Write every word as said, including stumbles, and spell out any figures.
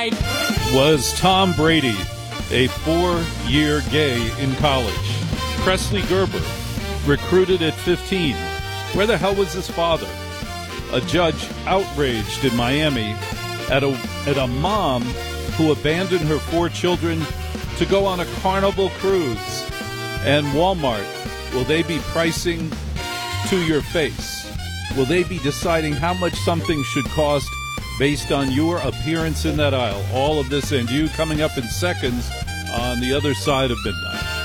side. Was Tom Brady a four-year gay in college? Presley Gerber, recruited at fifteen. Where the hell was his father? A judge outraged in Miami at a, at a mom who abandoned her four children to go on a Carnival cruise. And Walmart, will they be pricing to your face? Will they be deciding how much something should cost based on your appearance in that aisle? All of this and you coming up in seconds on the other side of midnight.